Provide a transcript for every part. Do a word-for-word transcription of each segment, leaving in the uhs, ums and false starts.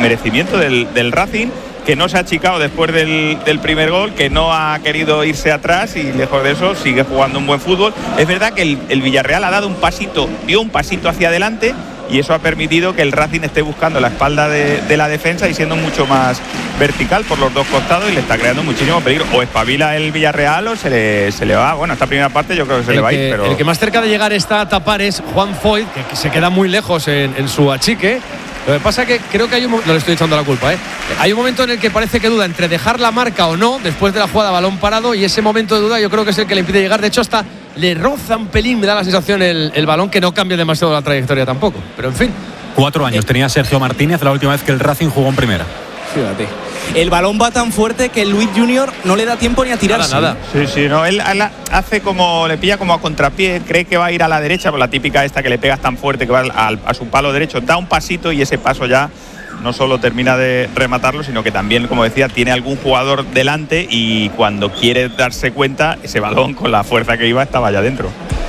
merecimiento del, del Racing, que no se ha achicado después del, del primer gol, que no ha querido irse atrás y lejos de eso sigue jugando un buen fútbol. Es verdad que el, el Villarreal ha dado un pasito, dio un pasito hacia adelante y eso ha permitido que el Racing esté buscando la espalda de, de la defensa y siendo mucho más vertical por los dos costados y le está creando muchísimo peligro. O espabila el Villarreal o se le, se le va. Bueno, esta primera parte yo creo que se el le va que, a ir, pero... El que más cerca de llegar está a tapar es Juan Foyt, que, que se queda muy lejos en, en su achique. Lo que pasa es que creo que hay un no le estoy echando la culpa, ¿eh? Hay un momento en el que parece que duda entre dejar la marca o no después de la jugada balón parado, y ese momento de duda yo creo que es el que le impide llegar. De hecho, hasta le roza un pelín, me da la sensación el, el balón, que no cambia demasiado la trayectoria tampoco. Pero en fin. Cuatro años tenía Sergio Martínez la última vez que el Racing jugó en primera. Fíjate. El balón va tan fuerte que Luis Junior no le da tiempo ni a tirarse. Nada, nada. Sí, sí, no, él, él hace como, le pilla como a contrapié, cree que va a ir a la derecha, por la típica esta que le pegas tan fuerte que va a, a su palo derecho, da un pasito y ese paso ya no solo termina de rematarlo, sino que también, como decía, tiene algún jugador delante y cuando quiere darse cuenta, ese balón con la fuerza que iba estaba ya dentro.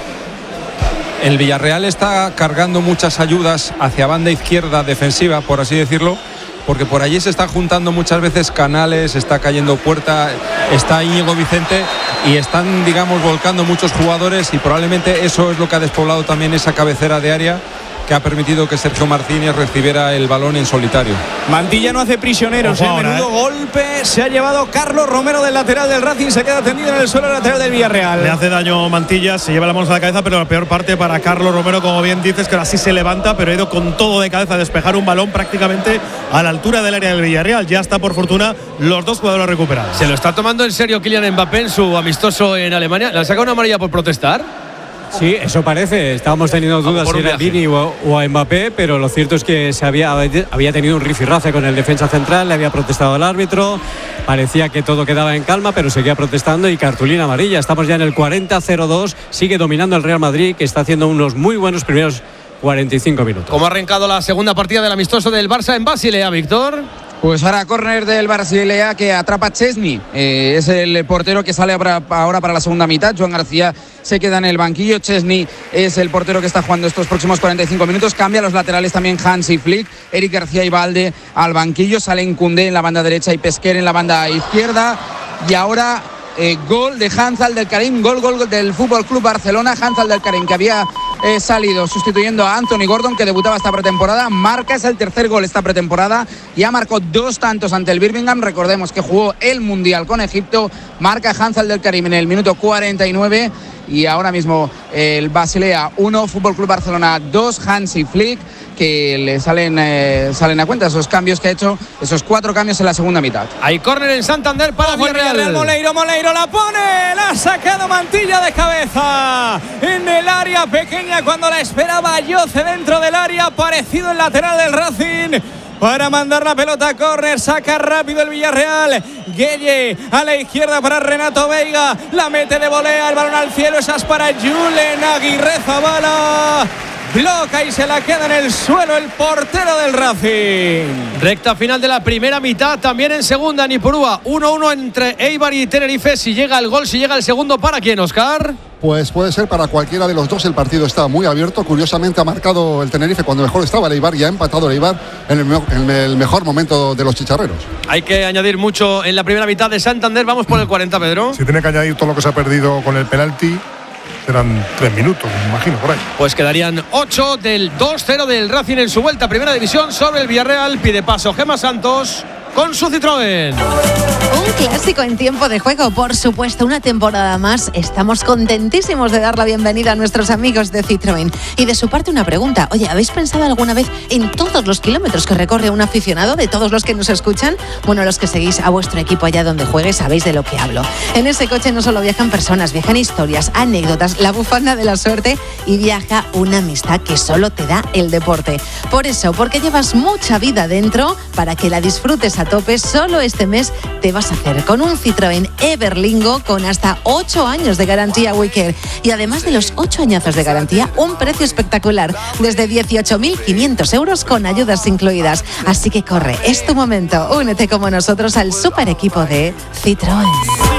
El Villarreal está cargando muchas ayudas hacia banda izquierda defensiva, por así decirlo, porque por allí se están juntando muchas veces Canales, está cayendo Puerta, está Íñigo Vicente y están, digamos, volcando muchos jugadores, y probablemente eso es lo que ha despoblado también esa cabecera de área que ha permitido que Sergio Martínez recibiera el balón en solitario. Mantilla no hace prisioneros, ¿eh? Menudo eh. golpe se ha llevado Carlos Romero del lateral del Racing, se queda tendido en el suelo lateral del Villarreal. Le hace daño Mantilla, se lleva la mano a la cabeza, pero la peor parte para Carlos Romero, como bien dices, que ahora sí se levanta, pero ha ido con todo de cabeza a despejar un balón prácticamente a la altura del área del Villarreal. Ya está, por fortuna, los dos jugadores recuperados. Se lo está tomando en serio Kylian Mbappé en su amistoso en Alemania. ¿Le ha sacado una amarilla por protestar? Sí, eso parece. Estábamos teniendo dudas si era Vini o, o a Mbappé, pero lo cierto es que se había, había tenido un rifirrafe con el defensa central, le había protestado al árbitro, parecía que todo quedaba en calma, pero seguía protestando y cartulina amarilla. Estamos ya en el cuarenta cero dos, sigue dominando el Real Madrid, que está haciendo unos muy buenos primeros cuarenta y cinco minutos. ¿Cómo ha arrancado la segunda partida del amistoso del Barça en Basilea, Víctor? Pues ahora córner del Basilea que atrapa Chesney, eh, es el portero que sale ahora para la segunda mitad. Joan García se queda en el banquillo, Chesney es el portero que está jugando estos próximos cuarenta y cinco minutos. Cambia los laterales también Hansi Flick, Eric García y Valde al banquillo, salen Koundé en la banda derecha y Pesquer en la banda izquierda. Y ahora eh, gol de Hans Abdelkarim, gol, gol del Fútbol Club Barcelona. Hans Abdelkarim, que había eh, salido sustituyendo a Anthony Gordon, que debutaba esta pretemporada, marca, es el tercer gol esta pretemporada, ya marcó dos tantos ante el Birmingham. Recordemos que jugó el Mundial con Egipto. Marca Hans Abdelkarim en el minuto cuarenta y nueve. Y ahora mismo el Basilea uno, Fútbol Club Barcelona dos, Hansi Flick, que le salen eh, salen a cuenta esos cambios que ha hecho, esos cuatro cambios en la segunda mitad. Hay córner en Santander para Villarreal. Moleiro, Moleiro la pone, la ha sacado Mantilla de cabeza en el área pequeña cuando la esperaba Yoce dentro del área, aparecido el lateral del Racing para mandar la pelota a córner. Saca rápido el Villarreal. Gueye a la izquierda para Renato Veiga, la mete de volea, el balón al cielo, esa es para Julen Aguirre Zabala. Bloca y se la queda en el suelo el portero del Racing. Recta final de la primera mitad, también en segunda, Nipurúa. uno uno entre Eibar y Tenerife. Si llega el gol, si llega el segundo, ¿para quién, Óscar? Pues puede ser para cualquiera de los dos. El partido está muy abierto. Curiosamente ha marcado el Tenerife cuando mejor estaba el Eibar y ha empatado el Eibar en el, en el mejor momento de los chicharreros. Hay que añadir mucho en la primera mitad de Santander. Vamos por el cuarenta, Pedro. Si tiene que añadir todo lo que se ha perdido con el penalti, serán tres minutos, me imagino, por ahí. Pues quedarían ocho del dos cero del Racing en su vuelta a Primera División sobre el Villarreal. Pide paso Gemma Santos con su Citroën. Un clásico en tiempo de juego, por supuesto, una temporada más. Estamos contentísimos de dar la bienvenida a nuestros amigos de Citroën. Y de su parte una pregunta. Oye, ¿habéis pensado alguna vez en todos los kilómetros que recorre un aficionado, de todos los que nos escuchan? Bueno, los que seguís a vuestro equipo allá donde juegue sabéis de lo que hablo. En ese coche no solo viajan personas, viajan historias, anécdotas, la bufanda de la suerte y viaja una amistad que solo te da el deporte. Por eso, porque llevas mucha vida dentro, para que la disfrutes a tope, solo este mes te vas a hacer con un Citroën Everlingo con hasta ocho años de garantía Wicker. Y además de los ocho añazos de garantía, un precio espectacular, desde dieciocho mil quinientos euros con ayudas incluidas. Así que corre, es tu momento. Únete como nosotros al super equipo de Citroën.